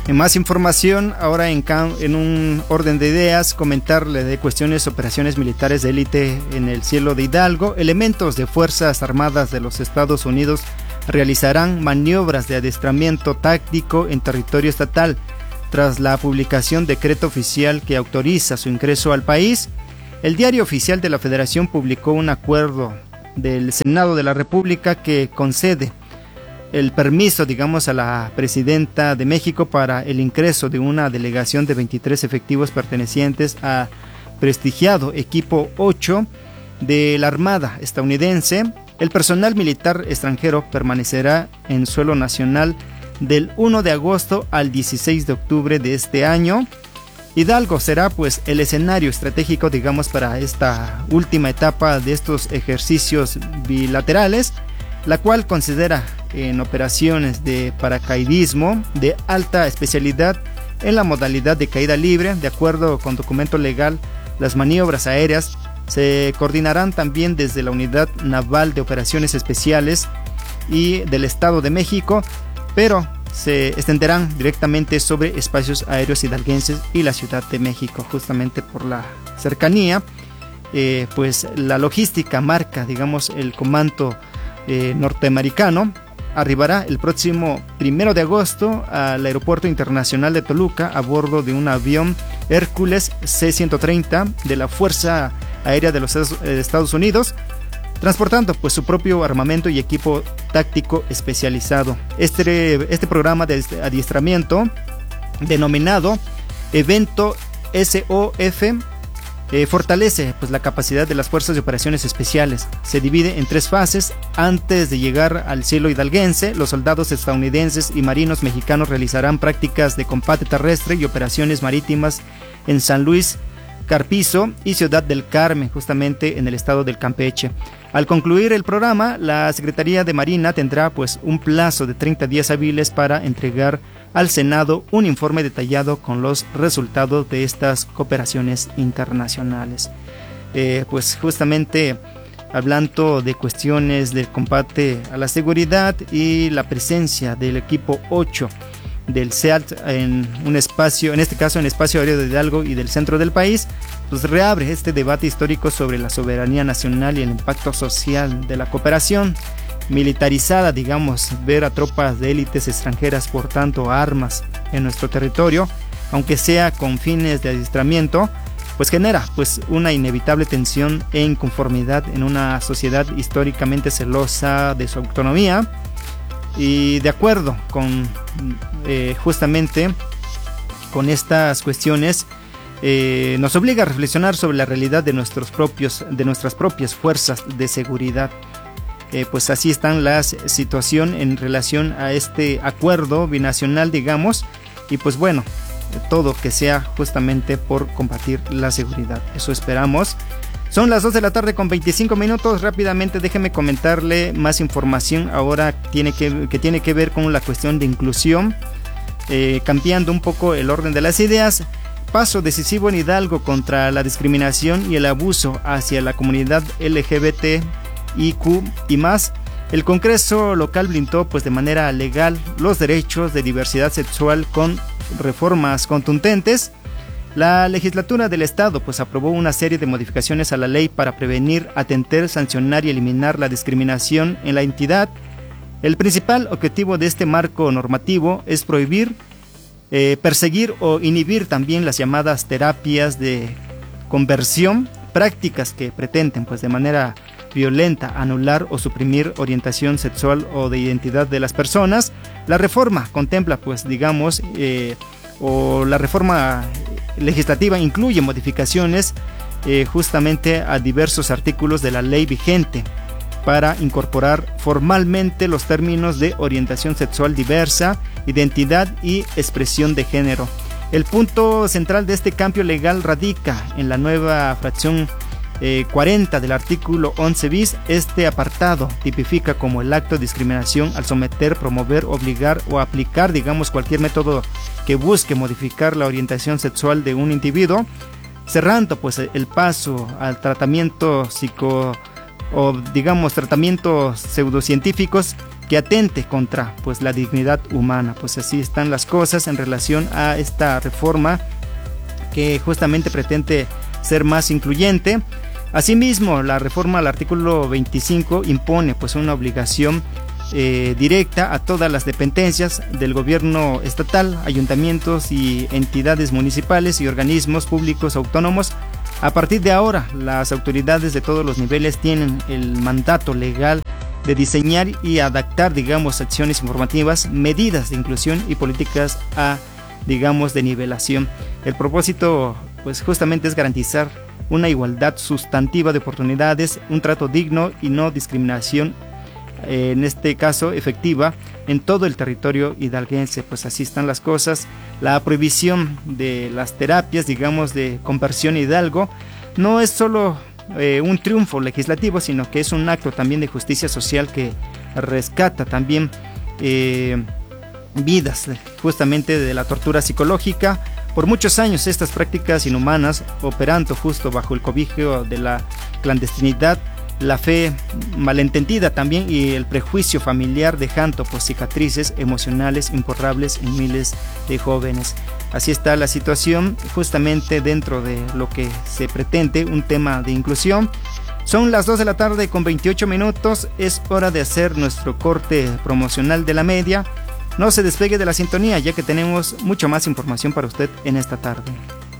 En más información, ahora en un orden de ideas, comentarle de cuestiones operaciones militares de élite en el cielo de Hidalgo. Elementos de Fuerzas Armadas de los Estados Unidos realizarán maniobras de adiestramiento táctico en territorio estatal tras la publicación decreto oficial que autoriza su ingreso al país. El Diario Oficial de la Federación publicó un acuerdo del Senado de la República que concede el permiso, digamos, a la presidenta de México para el ingreso de una delegación de 23 efectivos pertenecientes a prestigiado equipo 8 de la Armada estadounidense. El personal militar extranjero permanecerá en suelo nacional del 1 de agosto al 16 de octubre de este año. Hidalgo será pues el escenario estratégico, digamos, para esta última etapa de estos ejercicios bilaterales, la cual considera en operaciones de paracaidismo de alta especialidad en la modalidad de caída libre. De acuerdo con documento legal, las maniobras aéreas se coordinarán también desde la Unidad Naval de Operaciones Especiales y del Estado de México, pero se extenderán directamente sobre espacios aéreos hidalguenses y la Ciudad de México, justamente por la cercanía. Pues la logística marca, digamos, el comando norteamericano arribará el próximo 1 de agosto al Aeropuerto Internacional de Toluca a bordo de un avión Hércules C-130 de la Fuerza Aérea de los Estados Unidos, transportando pues su propio armamento y equipo táctico especializado. Este programa de adiestramiento, denominado Evento SOF, fortalece pues la capacidad de las fuerzas de operaciones especiales. Se divide en 3 fases. Antes de llegar al cielo hidalguense, los soldados estadounidenses y marinos mexicanos realizarán prácticas de combate terrestre y operaciones marítimas en San Luis, Carpizo y Ciudad del Carmen, justamente en el estado del Campeche. Al concluir el programa, la Secretaría de Marina tendrá pues un plazo de 30 días hábiles para entregar al Senado un informe detallado con los resultados de estas cooperaciones internacionales. Pues justamente hablando de cuestiones del combate a la seguridad y la presencia del equipo 8 del SEALT en un espacio, en este caso en el espacio aéreo de Hidalgo y del centro del país, pues reabre este debate histórico sobre la soberanía nacional y el impacto social de la cooperación militarizada, digamos. Ver a tropas de élites extranjeras portando armas en nuestro territorio, aunque sea con fines de adiestramiento, pues genera pues una inevitable tensión e inconformidad en una sociedad históricamente celosa de su autonomía. Y de acuerdo con justamente con estas cuestiones, nos obliga a reflexionar sobre la realidad de nuestras propias fuerzas de seguridad. Pues así están la situación en relación a este acuerdo binacional, digamos, y pues bueno, todo que sea justamente por combatir la seguridad. Eso esperamos. Son las 2 de la tarde con 25 minutos. Rápidamente déjeme comentarle más información ahora que tiene que ver con la cuestión de inclusión. Cambiando un poco el orden de las ideas. Paso decisivo en Hidalgo contra la discriminación y el abuso hacia la comunidad LGBTIQ y más. El Congreso local blindó pues de manera legal los derechos de diversidad sexual con reformas contundentes. La legislatura del estado pues aprobó una serie de modificaciones a la ley para prevenir, atender, sancionar y eliminar la discriminación en la entidad. El principal objetivo de este marco normativo es prohibir, perseguir o inhibir también las llamadas terapias de conversión, prácticas que pretenden pues de manera violenta anular o suprimir orientación sexual o de identidad de las personas. La reforma contempla pues digamos o la reforma legislativa incluye modificaciones justamente a diversos artículos de la ley vigente para incorporar formalmente los términos de orientación sexual diversa, identidad y expresión de género. El punto central de este cambio legal radica en la nueva fracción 40 del artículo 11 bis. Este apartado tipifica como el acto de discriminación al someter, promover, obligar o aplicar, digamos, cualquier método que busque modificar la orientación sexual de un individuo, cerrando pues el paso al tratamiento tratamientos pseudocientíficos que atente contra pues la dignidad humana. Pues así están las cosas en relación a esta reforma que justamente pretende ser más incluyente. Asimismo, la reforma al artículo 25 impone pues una obligación directa a todas las dependencias del gobierno estatal, ayuntamientos y entidades municipales y organismos públicos autónomos. A partir de ahora, las autoridades de todos los niveles tienen el mandato legal de diseñar y adaptar, digamos, acciones informativas, medidas de inclusión y políticas de nivelación. El propósito, pues justamente es garantizar una igualdad sustantiva de oportunidades, un trato digno y no discriminación, en este caso efectiva, en todo el territorio hidalguense. Pues así están las cosas. La prohibición de las terapias, de conversión Hidalgo, no es solo un triunfo legislativo, sino que es un acto también de justicia social que rescata también vidas justamente de la tortura psicológica. Por muchos años estas prácticas inhumanas, operando justo bajo el cobijo de la clandestinidad, la fe malentendida también y el prejuicio familiar, dejando pues cicatrices emocionales imborrables en miles de jóvenes. Así está la situación justamente dentro de lo que se pretende, un tema de inclusión. Son las 2 de la tarde con 28 minutos, es hora de hacer nuestro corte promocional de la media. No se despegue de la sintonía, ya que tenemos mucho más información para usted en esta tarde.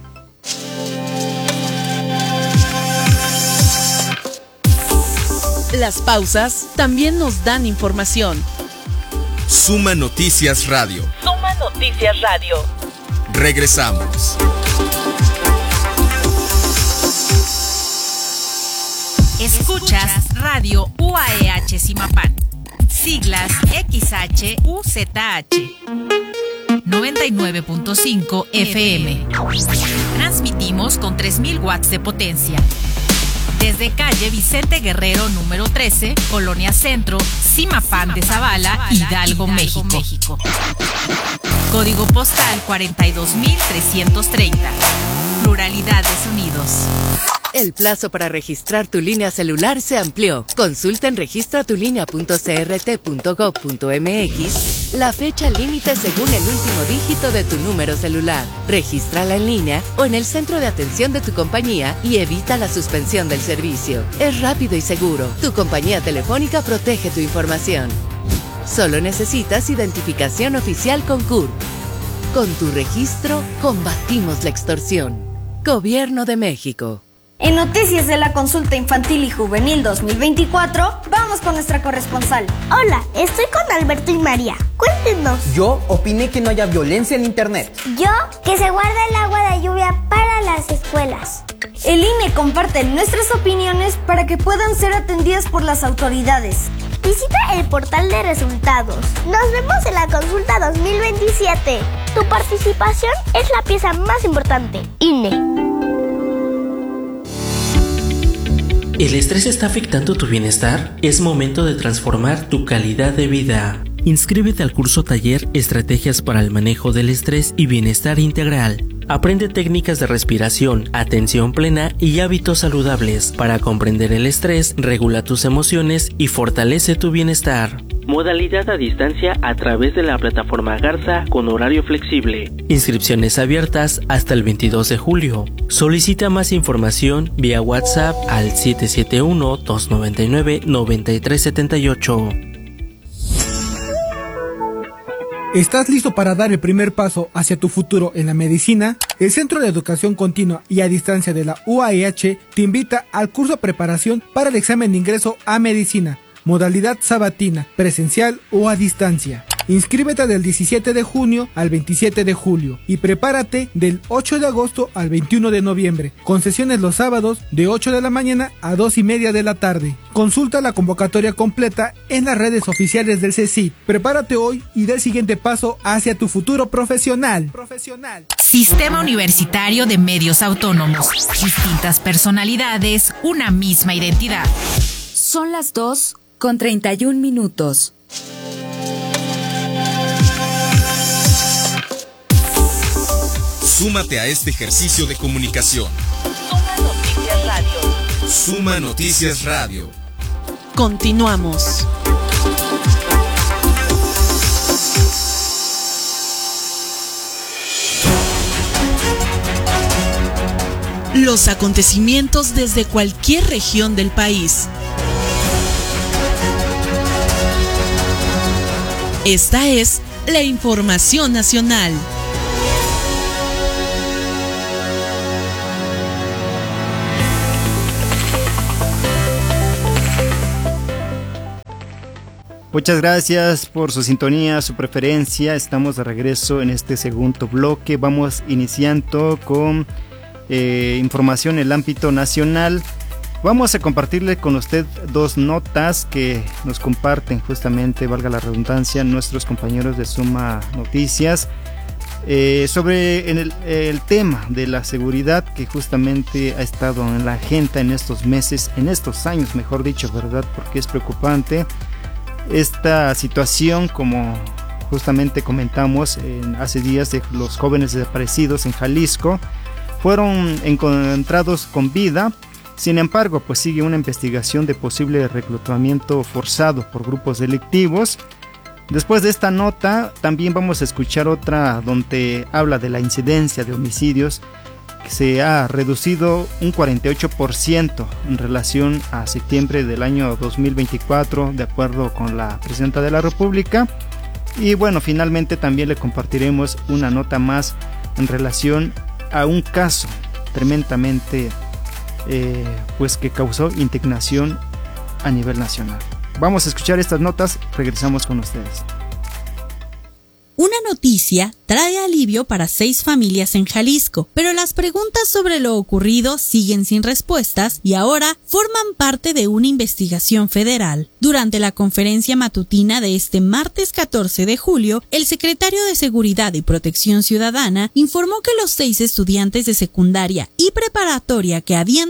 Las pausas también nos dan información. Suma Noticias Radio. Suma Noticias Radio. Regresamos. Escuchas Radio UAEH Zimapán. Siglas XHUZH. 99.5 FM. Transmitimos con 3000 watts de potencia. Desde calle Vicente Guerrero número 13, Colonia Centro, Zimapán de Zavala, Hidalgo, México. Código postal 42330. Pluralidades Unidos. El plazo para registrar tu línea celular se amplió. Consulta en registratulinea.crt.gov.mx la fecha límite según el último dígito de tu número celular. Regístrala en línea o en el centro de atención de tu compañía y evita la suspensión del servicio. Es rápido y seguro. Tu compañía telefónica protege tu información. Solo necesitas identificación oficial con CURP. Con tu registro, combatimos la extorsión. Gobierno de México. En Noticias de la Consulta Infantil y Juvenil 2024, vamos con nuestra corresponsal. Hola, estoy con Alberto y María. Cuéntenos. Yo opiné que no haya violencia en internet. Yo, que se guarde el agua de lluvia para las escuelas. El INE comparte nuestras opiniones para que puedan ser atendidas por las autoridades. Visita el portal de resultados. Nos vemos en la consulta 2027. Tu participación es la pieza más importante. INE. ¿El estrés está afectando tu bienestar? Es momento de transformar tu calidad de vida. Inscríbete al curso taller Estrategias para el manejo del estrés y bienestar integral. Aprende técnicas de respiración, atención plena y hábitos saludables para comprender el estrés, regula tus emociones y fortalece tu bienestar. Modalidad a distancia a través de la plataforma Garza con horario flexible. Inscripciones abiertas hasta el 22 de julio. Solicita más información vía WhatsApp al 771-299-9378. ¿Estás listo para dar el primer paso hacia tu futuro en la medicina? El Centro de Educación Continua y a Distancia de la UAEH te invita al curso de preparación para el examen de ingreso a medicina, modalidad sabatina, presencial o a distancia. Inscríbete del 17 de junio al 27 de julio y prepárate del 8 de agosto al 21 de noviembre, con sesiones los sábados de 8 de la mañana a 2:30 de la tarde. Consulta la convocatoria completa en las redes oficiales del CECIT. Prepárate hoy y da el siguiente paso hacia tu futuro profesional. Sistema Universitario de Medios Autónomos. Distintas personalidades, una misma identidad. Son las 2:31. Súmate a este ejercicio de comunicación. Suma Noticias Radio. Suma Noticias Radio. Continuamos. los acontecimientos desde cualquier región del país. Esta es la información nacional. Muchas gracias por su sintonía, su preferencia. Estamos de regreso en este segundo bloque. Vamos iniciando con información en el ámbito nacional. Vamos a compartirle con usted dos notas que nos comparten justamente, valga la redundancia, nuestros compañeros de Suma Noticias sobre el tema de la seguridad que justamente ha estado en la agenda en estos meses, en estos años, mejor dicho, ¿verdad? Porque es preocupante esta situación, como justamente comentamos hace días, de los jóvenes desaparecidos en Jalisco. Fueron encontrados con vida. Sin embargo, pues sigue una investigación de posible reclutamiento forzado por grupos delictivos. Después de esta nota, también vamos a escuchar otra donde habla de la incidencia de homicidios, que se ha reducido un 48% en relación a septiembre del año 2024, de acuerdo con la Presidenta de la República. Y bueno, finalmente también le compartiremos una nota más en relación a un caso tremendamente pues que causó indignación a nivel nacional. Vamos a escuchar estas notas, regresamos con ustedes. Una noticia trae alivio para 6 familias en Jalisco, pero las preguntas sobre lo ocurrido siguen sin respuestas y ahora forman parte de una investigación federal. Durante la conferencia matutina de este martes 14 de julio, el secretario de Seguridad y Protección Ciudadana informó que los 6 estudiantes de secundaria y preparatoria que habían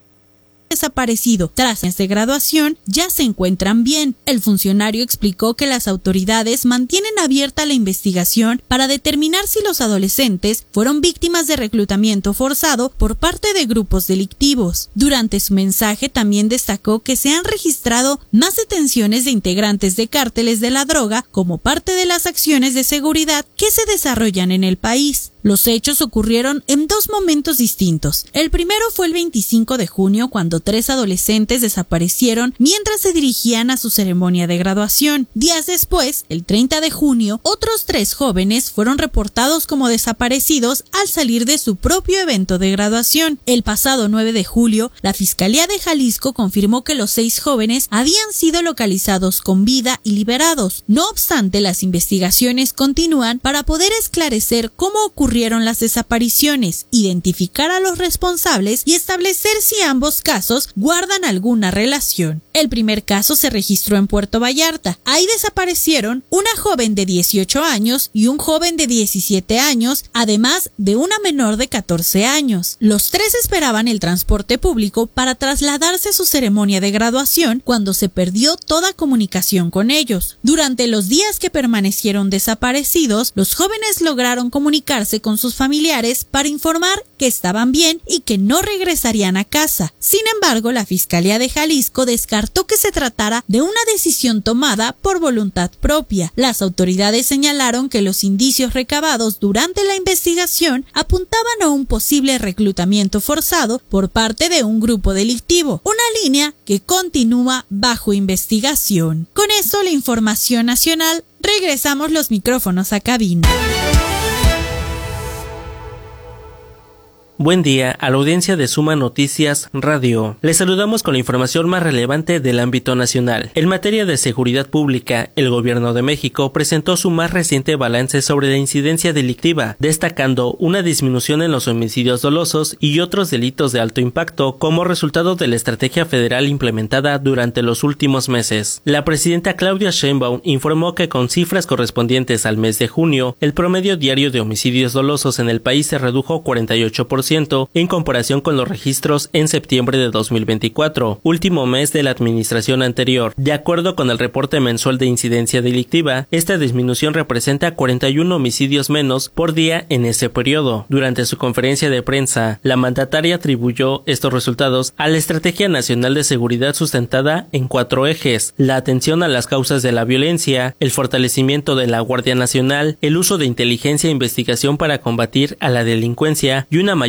desaparecido tras de graduación ya se encuentran bien. El funcionario explicó que las autoridades mantienen abierta la investigación para determinar si los adolescentes fueron víctimas de reclutamiento forzado por parte de grupos delictivos. Durante su mensaje también destacó que se han registrado más detenciones de integrantes de cárteles de la droga como parte de las acciones de seguridad que se desarrollan en el país. Los hechos ocurrieron en 2 momentos distintos. El primero fue el 25 de junio, cuando 3 adolescentes desaparecieron mientras se dirigían a su ceremonia de graduación. Días después, el 30 de junio, otros 3 jóvenes fueron reportados como desaparecidos al salir de su propio evento de graduación. El pasado 9 de julio, la Fiscalía de Jalisco confirmó que los 6 jóvenes habían sido localizados con vida y liberados. No obstante, las investigaciones continúan para poder esclarecer cómo ocurrieron las desapariciones, identificar a los responsables y establecer si ambos casos guardan alguna relación. El primer caso se registró en Puerto Vallarta. Ahí desaparecieron una joven de 18 años y un joven de 17 años, además de una menor de 14 años. Los 3 esperaban el transporte público para trasladarse a su ceremonia de graduación cuando se perdió toda comunicación con ellos. Durante los días que permanecieron desaparecidos, los jóvenes lograron comunicarse con sus familiares para informar que estaban bien y que no regresarían a casa. Sin embargo, la Fiscalía de Jalisco descartó que se tratara de una decisión tomada por voluntad propia. Las autoridades señalaron que los indicios recabados durante la investigación apuntaban a un posible reclutamiento forzado por parte de un grupo delictivo, una línea que continúa bajo investigación. Con esto, la información nacional, regresamos los micrófonos a cabina. Buen día a la audiencia de Suma Noticias Radio. Les saludamos con la información más relevante del ámbito nacional. En materia de seguridad pública, el Gobierno de México presentó su más reciente balance sobre la incidencia delictiva, destacando una disminución en los homicidios dolosos y otros delitos de alto impacto como resultado de la estrategia federal implementada durante los últimos meses. La presidenta Claudia Sheinbaum informó que con cifras correspondientes al mes de junio, el promedio diario de homicidios dolosos en el país se redujo 48% en comparación con los registros en septiembre de 2024, último mes de la administración anterior. De acuerdo con el reporte mensual de incidencia delictiva, esta disminución representa 41 homicidios menos por día en ese periodo. Durante su conferencia de prensa, la mandataria atribuyó estos resultados a la Estrategia Nacional de Seguridad sustentada en 4 ejes: la atención a las causas de la violencia, el fortalecimiento de la Guardia Nacional, el uso de inteligencia e investigación para combatir a la delincuencia y una mayor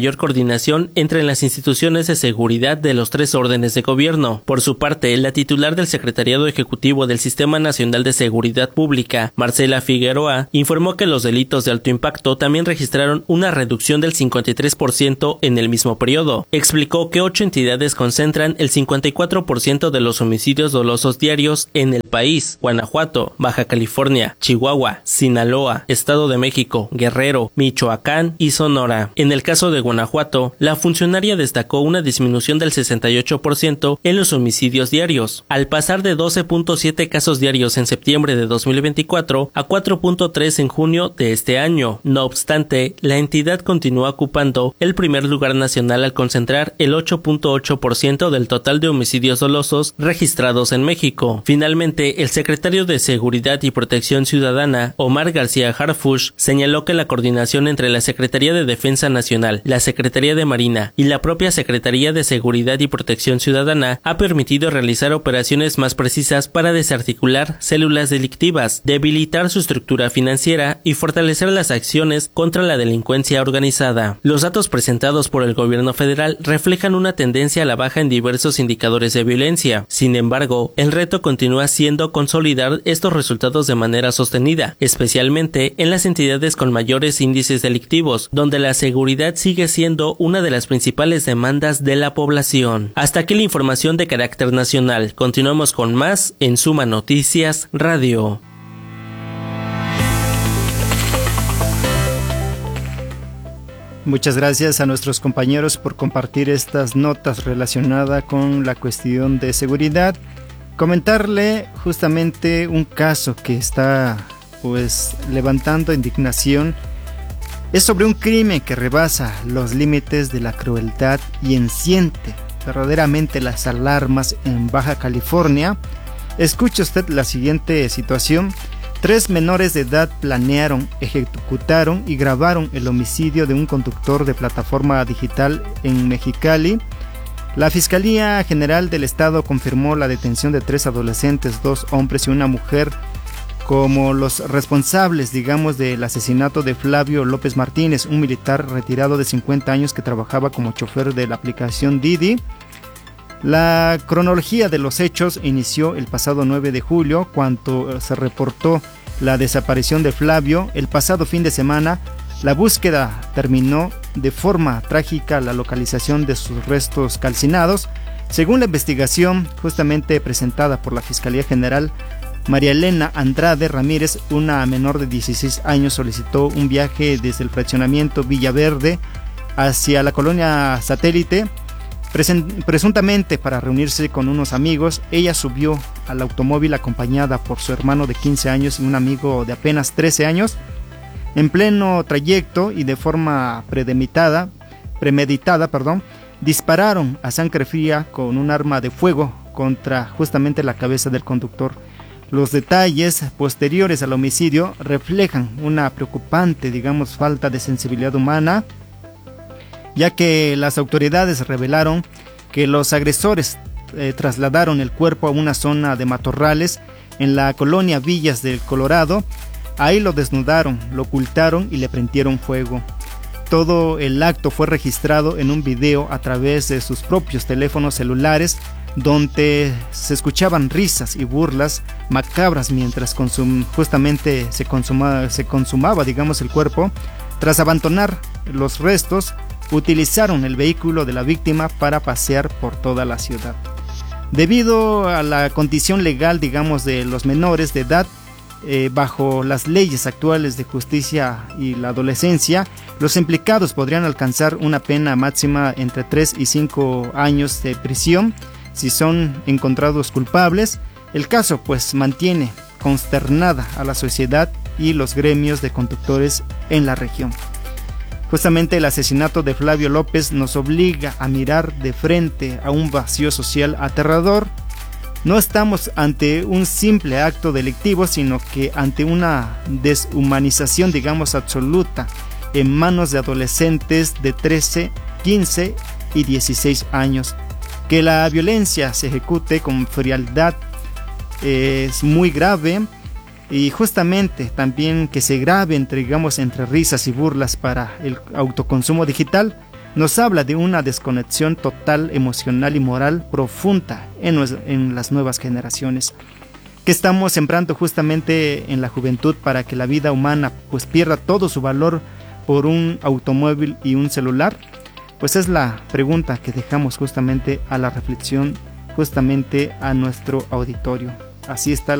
mayor coordinación entre las instituciones de seguridad de los 3 órdenes de gobierno. Por su parte, la titular del Secretariado Ejecutivo del Sistema Nacional de Seguridad Pública, Marcela Figueroa, informó que los delitos de alto impacto también registraron una reducción del 53% en el mismo periodo. Explicó que 8 entidades concentran el 54% de los homicidios dolosos diarios en el país: Guanajuato, Baja California, Chihuahua, Sinaloa, Estado de México, Guerrero, Michoacán y Sonora. En el caso de Guanajuato, la funcionaria destacó una disminución del 68% en los homicidios diarios, al pasar de 12.7 casos diarios en septiembre de 2024 a 4.3 en junio de este año. No obstante, la entidad continúa ocupando el primer lugar nacional al concentrar el 8.8% del total de homicidios dolosos registrados en México. Finalmente, el secretario de Seguridad y Protección Ciudadana, Omar García Harfuch, señaló que la coordinación entre la Secretaría de Defensa Nacional, la Secretaría de Marina y la propia Secretaría de Seguridad y Protección Ciudadana ha permitido realizar operaciones más precisas para desarticular células delictivas, debilitar su estructura financiera y fortalecer las acciones contra la delincuencia organizada. Los datos presentados por el gobierno federal reflejan una tendencia a la baja en diversos indicadores de violencia. Sin embargo, el reto continúa siendo consolidar estos resultados de manera sostenida, especialmente en las entidades con mayores índices delictivos, donde la seguridad sigue siendo una de las principales demandas de la población. Hasta aquí la información de carácter nacional. Continuamos con más en Suma Noticias Radio. Muchas gracias a nuestros compañeros por compartir estas notas relacionadas con la cuestión de seguridad. Comentarle justamente un caso que está levantando indignación. Es sobre un crimen que rebasa los límites de la crueldad y enciende verdaderamente las alarmas en Baja California. Escuche usted la siguiente situación. 3 menores de edad planearon, ejecutaron y grabaron el homicidio de un conductor de plataforma digital en Mexicali. La Fiscalía General del Estado confirmó la detención de 3 adolescentes, 2 hombres y una mujer, como los responsables, del asesinato de Flavio López Martínez, un militar retirado de 50 años que trabajaba como chofer de la aplicación Didi. La cronología de los hechos inició el pasado 9 de julio, cuando se reportó la desaparición de Flavio. El pasado fin de semana, la búsqueda terminó de forma trágica la localización de sus restos calcinados. Según la investigación justamente presentada por la Fiscalía General, María Elena Andrade Ramírez, una menor de 16 años, solicitó un viaje desde el fraccionamiento Villaverde hacia la colonia Satélite, presuntamente para reunirse con unos amigos. Ella subió al automóvil acompañada por su hermano de 15 años y un amigo de apenas 13 años. En pleno trayecto y de forma premeditada, dispararon a sangre fría con un arma de fuego contra justamente la cabeza del conductor. Los detalles posteriores al homicidio reflejan una preocupante, falta de sensibilidad humana, ya que las autoridades revelaron que los agresores trasladaron el cuerpo a una zona de matorrales en la colonia Villas del Colorado. Ahí lo desnudaron, lo ocultaron y le prendieron fuego. Todo el acto fue registrado en un video a través de sus propios teléfonos celulares, donde se escuchaban risas y burlas macabras mientras justamente se consumaba el cuerpo. Tras abandonar los restos, utilizaron el vehículo de la víctima para pasear por toda la ciudad. Debido a la condición legal, de los menores de edad, bajo las leyes actuales de justicia y la adolescencia, los implicados podrían alcanzar una pena máxima entre 3 y 5 años de prisión si son encontrados culpables. El caso mantiene consternada a la sociedad y los gremios de conductores en la región. Justamente el asesinato de Flavio López nos obliga a mirar de frente a un vacío social aterrador. No estamos ante un simple acto delictivo, sino que ante una deshumanización, absoluta, en manos de adolescentes de 13, 15 y 16 años. Que la violencia se ejecute con frialdad es muy grave, y justamente también que se grabe entre risas y burlas para el autoconsumo digital nos habla de una desconexión total emocional y moral profunda en las nuevas generaciones, que estamos sembrando justamente en la juventud para que la vida humana pues pierda todo su valor por un automóvil y un celular. Pues es la pregunta que dejamos justamente a la reflexión, justamente a nuestro auditorio. Así está